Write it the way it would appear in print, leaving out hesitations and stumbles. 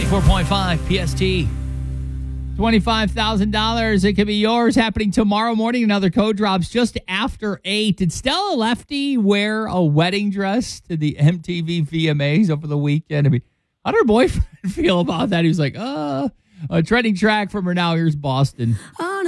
94.5 PST. $25,000. It could be yours, happening tomorrow morning. Another code drops just after 8. Did Stella Lefty wear a wedding dress to the MTV VMAs over the weekend? I mean, how did her boyfriend feel about that? He was like, a trending track from her now. Here's Boston.